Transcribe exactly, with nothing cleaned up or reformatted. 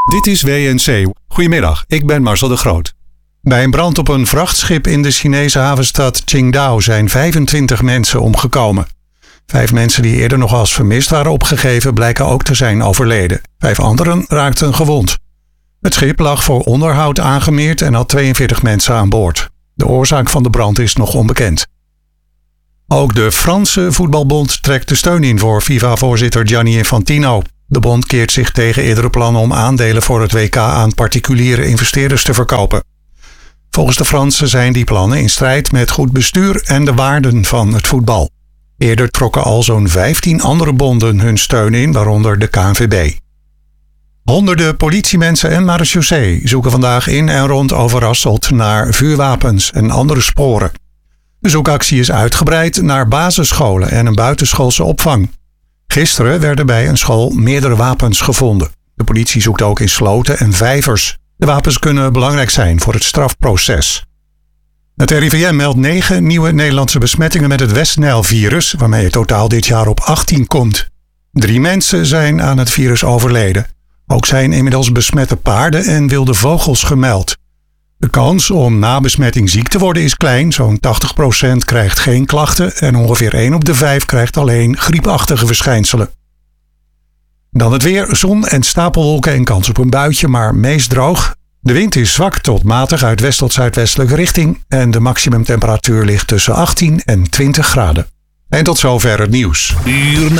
Dit is W N C. Goedemiddag, ik ben Marcel de Groot. Bij een brand op een vrachtschip in de Chinese havenstad Qingdao zijn vijfentwintig mensen omgekomen. Vijf mensen die eerder nog als vermist waren opgegeven blijken ook te zijn overleden. Vijf anderen raakten gewond. Het schip lag voor onderhoud aangemeerd en had tweeënveertig mensen aan boord. De oorzaak van de brand is nog onbekend. Ook de Franse voetbalbond trekt de steun in voor FIFA-voorzitter Gianni Infantino. De bond keert zich tegen eerdere plannen om aandelen voor het W K aan particuliere investeerders te verkopen. Volgens de Fransen zijn die plannen in strijd met goed bestuur en de waarden van het voetbal. Eerder trokken al zo'n vijftien andere bonden hun steun in, waaronder de K N V B. Honderden politiemensen en marechaussee zoeken vandaag in en rond Overasselt naar vuurwapens en andere sporen. De zoekactie is uitgebreid naar basisscholen en een buitenschoolse opvang. Gisteren werden bij een school meerdere wapens gevonden. De politie zoekt ook in sloten en vijvers. De wapens kunnen belangrijk zijn voor het strafproces. Het R I V M meldt negen nieuwe Nederlandse besmettingen met het West-Nijl-virus, waarmee het totaal dit jaar op achttien komt. Drie mensen zijn aan het virus overleden. Ook zijn inmiddels besmette paarden en wilde vogels gemeld. De kans om na besmetting ziek te worden is klein. Zo'n tachtig procent krijgt geen klachten en ongeveer één op de vijf krijgt alleen griepachtige verschijnselen. Dan het weer, zon en stapelwolken en kans op een buitje, maar meest droog. De wind is zwak tot matig uit west tot zuidwestelijke richting en de maximumtemperatuur ligt tussen achttien en twintig graden. En tot zover het nieuws.